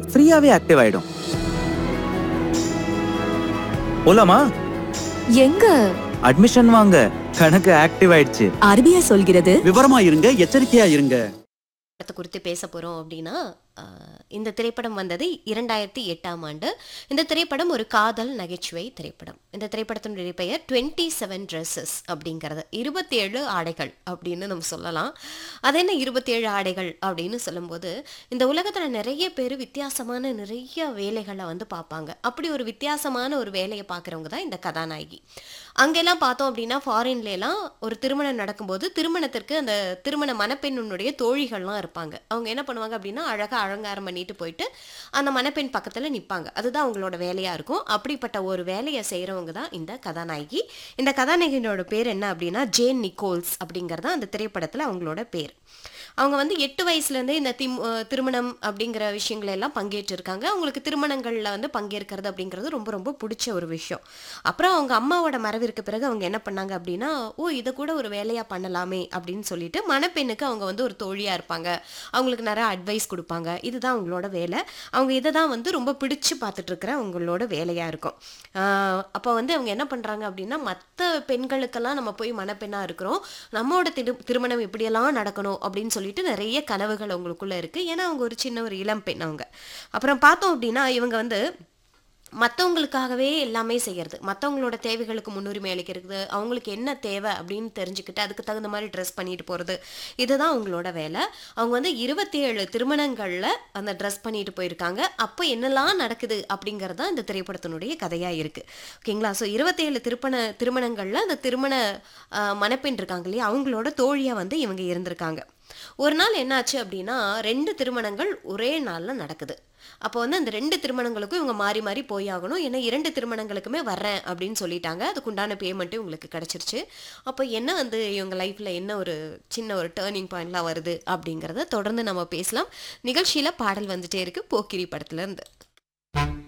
ஃப்ரீயாவே active ஆயிடும். போலாமா? எங்க? அட்மிஷன் வாங்க. கணக்கு ஆக்டிவ் ஆயிடுச்சு. RBI சொல்கிறது விவரமா இருங்க, எச்சரிக்கையா இருங்க. படத்தை குறித்து பேச போகிறோம் அப்படின்னா இந்த திரைப்படம் வந்தது 2008ஆம் ஆண்டு. இந்த திரைப்படம் ஒரு காதல் நகைச்சுவை திரைப்படம். இந்த திரைப்படத்தினுடைய பெயர் 27 Dresses அப்படிங்கிறது, 27 ஆடைகள் அப்படின்னு நம்ம சொல்லலாம். அது என்ன 27 ஆடைகள் அப்படின்னு சொல்லும்போது, இந்த உலகத்தில் நிறைய பேர் வித்தியாசமான நிறைய வேலைகளை வந்து பார்ப்பாங்க. அப்படி ஒரு வித்தியாசமான ஒரு வேலையை பார்க்குறவங்க தான் இந்த கதாநாயகி. அங்கெல்லாம் பார்த்தோம் அப்படின்னா ஃபாரின்லாம் ஒரு திருமணம் நடக்கும்போது திருமணத்திற்கு அந்த திருமண மணப்பெண்ணுடைய தோழிகள்லாம் இருப்பாங்க. அவங்க என்ன பண்ணுவாங்க அப்படின்னா அழகாக அலங்காரம் பண்ணிட்டு போயிட்டு அந்த மணப்பெண் பக்கத்தில் நிற்பாங்க. அதுதான் அவங்களோட வேலையாக இருக்கும். அப்படிப்பட்ட ஒரு வேலையை செய்கிறவங்க தான் இந்த கதாநாயகி. இந்த கதாநாயகியோட பேர் என்ன அப்படின்னா ஜேன் நிக்கோல்ஸ் அப்படிங்கிறது அந்த திரைப்படத்தில் அவங்களோட பேர். அவங்க வந்து 8 வயசுலேருந்தே இந்த திருமணம் அப்படிங்கிற விஷயங்கள் எல்லாம் பங்கேற்றிருக்காங்க. அவங்களுக்கு திருமணங்களில் வந்து பங்கேற்கிறது அப்படிங்கிறது ரொம்ப ரொம்ப பிடிச்ச ஒரு விஷயம். அப்புறம் அவங்க அம்மாவோட மறைவிற்கு பிறகு அவங்க என்ன பண்ணாங்க அப்படின்னா, இதை கூட ஒரு வேலையாக பண்ணலாமே அப்படின்னு சொல்லிட்டு மணப்பெண்ணுக்கு அவங்க வந்து ஒரு தோழியாக இருப்பாங்க. அவங்களுக்கு நிறைய அட்வைஸ் கொடுப்பாங்க. இதுதான் அவங்களோட வேலை. அவங்க இதை தான் வந்து ரொம்ப பிடிச்சு பார்த்துட்டு இருக்கிற அவங்களோட வேலையாக இருக்கும். அப்போ வந்து அவங்க என்ன பண்ணுறாங்க அப்படின்னா, மற்ற பெண்களுக்கெல்லாம் நம்ம போய் மணப்பெண்ணாக இருக்கிறோம், நம்மளோட திருமணம் இப்படியெல்லாம் நடக்கணும் அப்படின்னு சொல்லிட்டு நிறைய கனவுகள் அவங்களுக்குள்ள இருக்கு. ஏன்னா அவங்க ஒரு சின்ன ஒரு இளம் பெண் அவங்க. அப்புறம் பார்த்தோம் அப்படின்னா இவங்க வந்து மற்றவங்களுக்காகவே எல்லாமே செய்கிறது, மற்றவங்களோட தேவைகளுக்கு முன்னுரிமை அளிக்கிறது, அவங்களுக்கு என்ன தேவை அப்படின்னு தெரிஞ்சுக்கிட்டு அதுக்கு தகுந்த மாதிரி ட்ரெஸ் பண்ணிட்டு போகிறது, இதுதான் அவங்களோட வேலை. அவங்க வந்து 27 திருமணங்களில் அந்த ட்ரெஸ் பண்ணிட்டு போயிருக்காங்க. அப்போ என்னெல்லாம் நடக்குது அப்படிங்கிறது தான் இந்த திரைப்படத்தினுடைய கதையாக இருக்குது. ஓகேங்களா? ஸோ 27 திருமணங்களில் அந்த திருமண மணப்பெண் இருக்காங்க இல்லையா, அவங்களோட தோழியாக வந்து இவங்க இருந்திருக்காங்க. ஒரு நாள் என்னாச்சு அப்படின்னா 2 திருமணங்கள் ஒரே நாளில் நடக்குது. அப்போ வந்து அந்த 2 திருமணங்களுக்கும் இவங்க மாறி மாறி போய் ஆகணும். ஏன்னா 2 திருமணங்களுக்குமே வர்றேன் அப்படின்னு சொல்லிட்டாங்க. அதுக்குண்டான பேமெண்ட்டும் உங்களுக்கு கிடச்சிருச்சு. அப்போ என்ன வந்து இவங்க லைஃப்பில் என்ன ஒரு சின்ன ஒரு டேர்னிங் பாயிண்ட்லாம் வருது அப்படிங்கிறத தொடர்ந்து நம்ம பேசலாம். நிகழ்ச்சியில் பாடல் வந்துட்டே இருக்கு போக்கிரி படத்துலேருந்து.